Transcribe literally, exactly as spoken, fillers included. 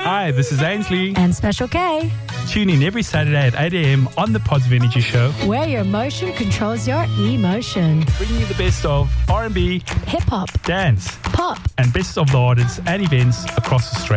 Hi, this is Ainsley. And Special K. Tune in every Saturday at eight a.m. on the Positive Energy Show, where your motion controls your emotion. bringing you the best of R and B, hip-hop, dance, pop, and best of the artists and events across Australia.